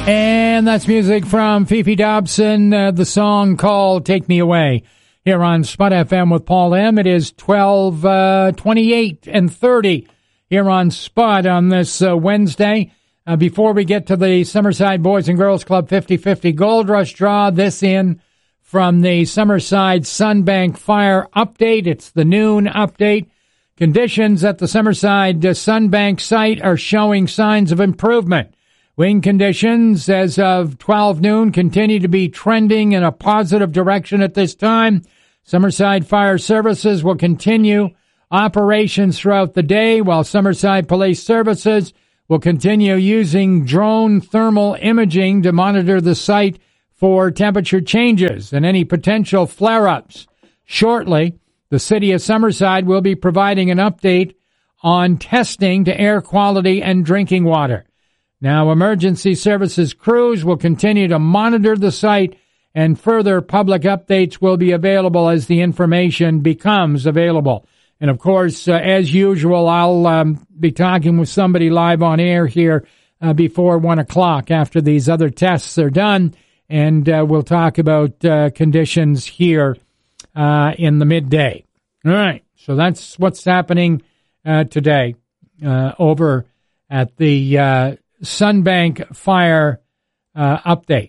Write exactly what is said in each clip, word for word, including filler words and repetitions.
And that's music from Fifi Dobson, uh, the song called Take Me Away. Here on Spud F M with Paul M. It is twelve twenty-eight and thirty here on Spud on this uh, Wednesday. Uh, before we get to the Summerside Boys and Girls Club fifty fifty Gold Rush draw, this in from the Summerside Sunbank Fire update. It's the noon update. Conditions at the Summerside uh, Sunbank site are showing signs of improvement. Wind conditions as of twelve noon continue to be trending in a positive direction at this time. Summerside Fire Services will continue operations throughout the day, while Summerside Police Services will continue using drone thermal imaging to monitor the site for temperature changes and any potential flare-ups. Shortly, the City of Summerside will be providing an update on testing to air quality and drinking water. Now, emergency services crews will continue to monitor the site, and further public updates will be available as the information becomes available. And, of course, uh, as usual, I'll um, be talking with somebody live on air here uh, before one o'clock after these other tests are done, and uh, we'll talk about uh, conditions here uh, in the midday. All right, so that's what's happening uh, today uh, over at the uh Sunbank Fire uh, update.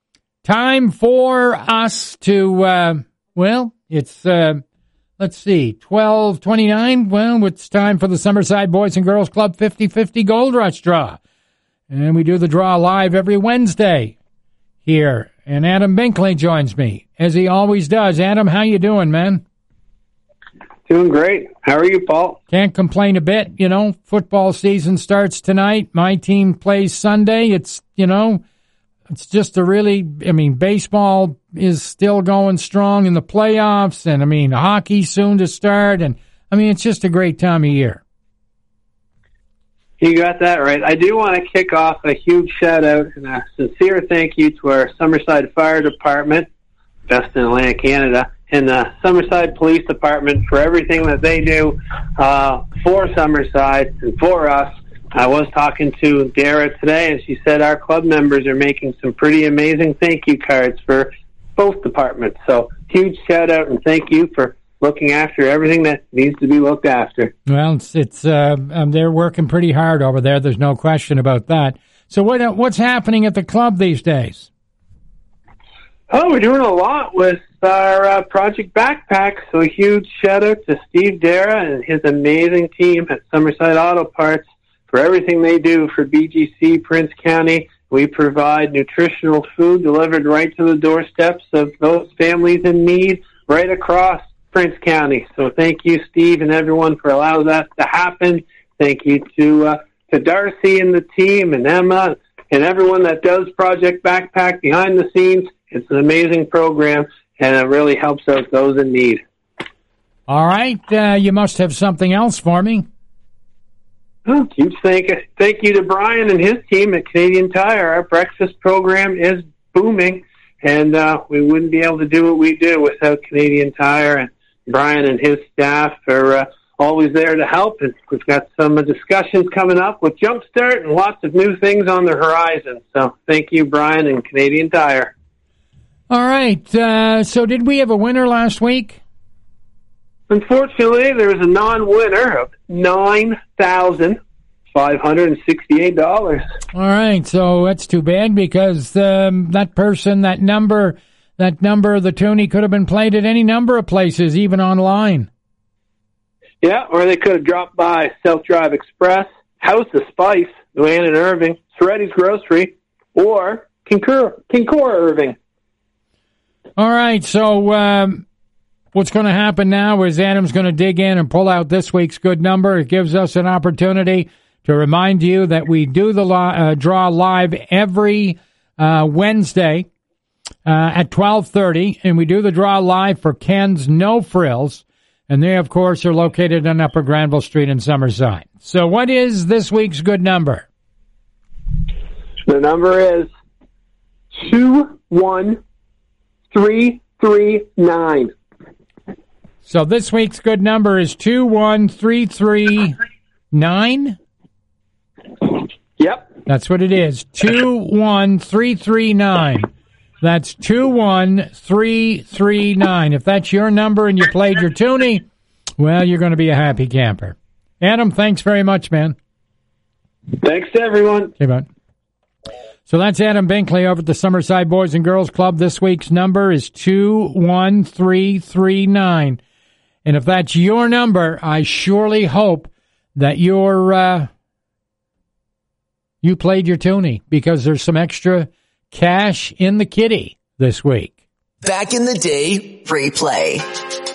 Time for us to, uh, well, it's, uh, let's see, twelve twenty-nine. Well, it's time for the Summerside Boys and Girls Club fifty fifty Gold Rush draw. And we do the draw live every Wednesday here. And Adam Binkley joins me, as he always does. Adam, how you doing, man? Doing great. How are you, Paul? Can't complain a bit. You know, football season starts tonight. My team plays Sunday. It's, you know, it's just a really, I mean, baseball is still going strong in the playoffs. And, I mean, hockey soon to start. And, I mean, it's just a great time of year. You got that right. I do want to kick off a huge shout-out and a sincere thank you to our Summerside Fire Department, best in Atlantic Canada, and the Summerside Police Department for everything that they do uh, for Summerside and for us. I was talking to Dara today, and she said our club members are making some pretty amazing thank you cards for both departments. So huge shout-out and thank you for looking after everything that needs to be looked after. Well, it's, it's uh, um, they're working pretty hard over there. There's no question about that. So what uh, what's happening at the club these days? Oh, we're doing a lot with our uh, Project Backpack, so a huge shout-out to Steve Dara and his amazing team at Summerside Auto Parts for everything they do for B G C Prince County. We provide nutritional food delivered right to the doorsteps of those families in need right across Prince County. So thank you, Steve, and everyone for allowing that to happen. Thank you to uh, to Darcy and the team and Emma and everyone that does Project Backpack behind the scenes. It's an amazing program, and it really helps out those in need. All right. Uh, you must have something else for me. Oh, huge thank, thank you to Brian and his team at Canadian Tire. Our breakfast program is booming, and uh, we wouldn't be able to do what we do without Canadian Tire. And Brian and his staff are uh, always there to help. And we've got some uh, discussions coming up with Jumpstart and lots of new things on the horizon. So thank you, Brian and Canadian Tire. All right. Uh, so did we have a winner last week? Unfortunately, there was a non-winner of nine thousand five hundred sixty-eight dollars. All right. So that's too bad because um, that person, that number, that number, the tune could have been played at any number of places, even online. Yeah, or they could have dropped by South Drive Express, House of Spice, Luann and Irving, Soretti's Grocery, or Kincor, Kincor Irving. All right, so um, what's going to happen now is Adam's going to dig in and pull out this week's good number. It gives us an opportunity to remind you that we do the li- uh, draw live every uh, Wednesday uh, at twelve thirty, and we do the draw live for Ken's No Frills, and they, of course, are located on Upper Granville Street in Summerside. So what is this week's good number? The number is two one three three nine. So this week's good number is two one three three nine? Yep. That's what it is. two one three three nine. That's two one three three nine. If that's your number and you played your toonie, well, you're going to be a happy camper. Adam, thanks very much, man. Thanks to everyone. Okay, bud. So that's Adam Binkley over at the Summerside Boys and Girls Club. This week's number is two one three three nine. And if that's your number, I surely hope that you're, uh, you played your toonie, because there's some extra cash in the kitty this week. Back in the Day replay.